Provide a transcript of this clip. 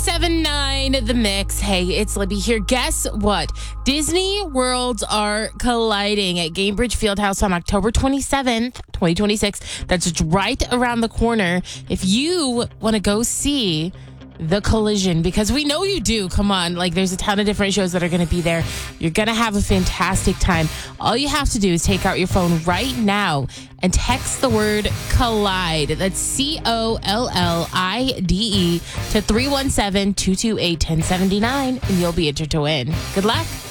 7-9 The Mix. Hey, it's Libby here. Guess what? Disney worlds are colliding at Gainbridge Fieldhouse on October 27th, 2026. That's right around the corner. If you want to go see the collision, because we know you do. Come on. Like, there's a ton of different shows that are going to be there. You're going to have a fantastic time. All you have to do is take out your phone right now and text the word collide. That's COLLIDE to 317-228-1079, and you'll be entered to win. Good luck.